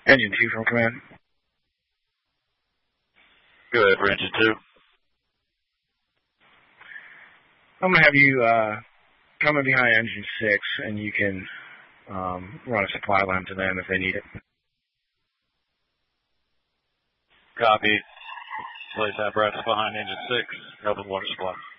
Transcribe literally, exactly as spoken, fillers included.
Engine two from command. Go ahead for engine two. I'm going to have you uh, come in behind engine six, and you can um, run a supply line to them if they need it. Copy. Place apparatus behind engine six. Help with water supply.